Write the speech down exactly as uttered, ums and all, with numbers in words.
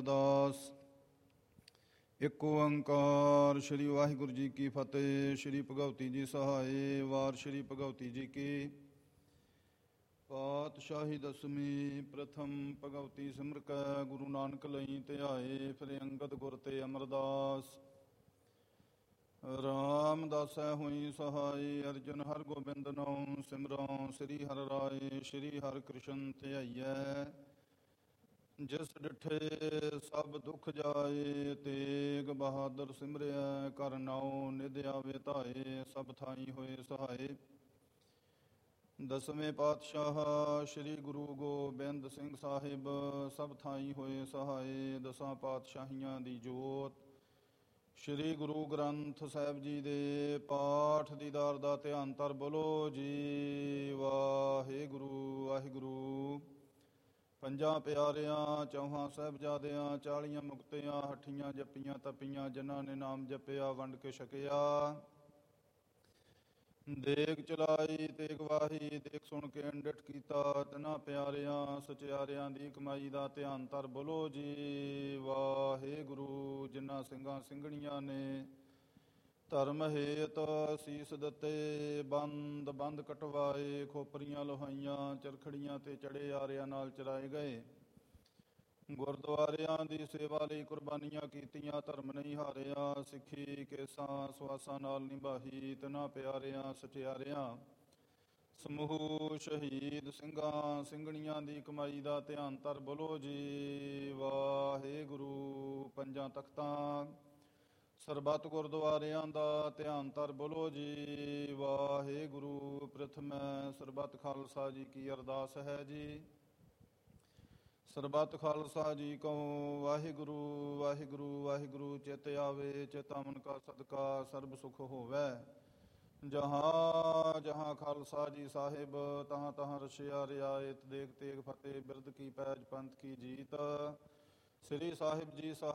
ਦਾਸ। ਇੱਕ ਓੰਕਾਰ ਸ੍ਰੀ ਵਾਹਿਗੁਰੂ ਜੀ ਕੀ ਫਤਿਹ। ਸ੍ਰੀ ਭਗਵਤੀ ਜੀ ਸਹਾਏ। ਵਾਰ ਸ੍ਰੀ ਭਗਵਤੀ ਜੀ ਕੀ। ਪਾਤਸ਼ਾਹੀ ਦਸਵੀਂ ਪ੍ਰਥਮ ਭਗਵਤੀ ਸਿਮਰ ਕੈ ਗੁਰੂ ਨਾਨਕ ਲਈ ਧਿਆਏ। ਫਿਰ ਅੰਗਦ ਗੁਰ ਤੇ ਅਮਰਦਾਸ। ਰਾਮਦਾਸੈ ਹੋਈ ਸਹਾਈ। ਅਰਜਨ ਹਰਿ ਗੋਬਿੰਦ ਨਉ ਸਿਮਰਉ। ਸ੍ਰੀ ਹਰਿ ਰਾਏ ਸ੍ਰੀ ਹਰਿ ਕ੍ਰਿਸ਼ਨ ਧਿਆਈਐ। ਜਿਸ ਡਿਠੇ ਸਭ ਦੁੱਖ ਜਾਏ। ਤੇਗ ਬਹਾਦਰ ਸਿਮਰਿਆ ਕਰ ਨਾਉ। ਨਿਧ ਆਵੇ ਧਾਏ ਸਭ ਥਾਈ ਹੋਏ ਸਹਾਏ। ਦਸਵੇਂ ਪਾਤਸ਼ਾਹ ਸ੍ਰੀ ਗੁਰੂ ਗੋਬਿੰਦ ਸਿੰਘ ਸਾਹਿਬ ਸਭ ਥਾਈ ਹੋਏ ਸਹਾਏ। ਦਸਾਂ ਪਾਤਸ਼ਾਹੀਆਂ ਦੀ ਜੋਤ ਸ੍ਰੀ ਗੁਰੂ ਗ੍ਰੰਥ ਸਾਹਿਬ ਜੀ ਦੇ ਪਾਠ ਦੀਦਾਰ ਦਾ ਧਿਆਨ ਧਰ ਬੋਲੋ ਜੀ ਵਾਹਿਗੁਰੂ ਵਾਹਿਗੁਰੂ। ਪੰਜਾਂ ਪਿਆਰਿਆਂ ਚੌਹਾਂ ਸਾਹਿਬਜ਼ਾਦਿਆਂ ਚਾਲੀਆਂ ਮੁਕਤਿਆਂ ਹੱਠੀਆਂ ਜੱਪੀਆਂ ਤਪੀਆਂ ਜਿਨ੍ਹਾਂ ਨੇ ਨਾਮ ਜਪਿਆ ਵੰਡ ਕੇ ਛਕਿਆ। ਦੇਗ ਚਲਾਈ ਤੇਗ ਵਾਹੀ ਦੇਖ ਸੁਣ ਕੇ ਅੰਡਿਠ ਕੀਤਾ। ਤਿਨਾਂ ਪਿਆਰਿਆਂ ਸਚਿਆਰਿਆਂ ਦੀ ਕਮਾਈ ਦਾ ਧਿਆਨ ਧਰ ਬੋਲੋ ਜੀ ਵਾਹਿਗੁਰੂ। ਜਿਨ੍ਹਾਂ ਸਿੰਘਾਂ ਸਿੰਘਣੀਆਂ ਨੇ ਧਰਮ ਹੇਤ ਸੀਸ ਦਿੱਤੇ। ਬੰਦ ਬੰਦ ਕਟਵਾਏ ਖੋਪਰੀਆਂ ਲੋਹਾਈਆਂ ਚਰਖੜੀਆਂ ਤੇ ਚੜੇ ਆਰਿਆਂ ਨਾਲ ਚਰਾਏ ਗਏ। ਗੁਰਦੁਆਰਿਆਂ ਦੀ ਸੇਵਾ ਲਈ ਕੁਰਬਾਨੀਆਂ ਕੀਤੀਆਂ। ਧਰਮ ਨਹੀਂ ਹਾਰਿਆ ਸਿੱਖੀ ਕੇਸਾਂ ਸਵਾਸਾਂ ਨਾਲ ਨਿਭਾਈ। ਤਿਨਾਂ ਪਿਆਰਿਆਂ ਸਚਿਆਰਿਆਂ ਸਮੂਹ ਸ਼ਹੀਦ ਸਿੰਘਾਂ ਸਿੰਘਣੀਆਂ ਦੀ ਕਮਾਈ ਦਾ ਧਿਆਨ ਧਰ ਬੋਲੋ ਜੀ ਵਾਹਿਗੁਰੂ। ਪੰਜਾਂ ਤਖਤਾਂ ਸਰਬੱਤ ਗੁਰਦੁਆਰਿਆਂ ਦਾ ਧਿਆਨ ਧਰ ਬੋਲੋ ਜੀ ਵਾਹਿਗੁਰੂ। ਪ੍ਰਥਮੈ ਸਰਬੱਤ ਖਾਲਸਾ ਜੀ ਕੀ ਅਰਦਾਸ ਹੈ ਜੀ। ਸਰਬੱਤ ਖਾਲਸਾ ਜੀ ਕਹੋ ਵਾਹਿਗੁਰੂ ਵਾਹਿਗੁਰੂ ਵਾਹਿਗੁਰੂ। ਚਿਤ ਆਵੇ ਚਿਤ ਅਮਨ ਕਾ ਸਦਕਾ ਸਰਬ ਸੁਖ ਹੋਵੈ। ਜਹਾਂ ਜਹਾਂ ਖਾਲਸਾ ਜੀ ਸਾਹਿਬ ਤਹਾਂ ਤਹਾਂ ਰਛਿਆ ਰਿਆਇਤ। ਦੇਗ ਤੇਗ ਫਤਿਹ ਬਿਰਦ ਕੀ ਪੈਜ ਪੰਥ ਕੀ ਜੀਤ। ਸ੍ਰੀ ਸਾਹਿਬ ਜੀ ਸਾਹਿਬ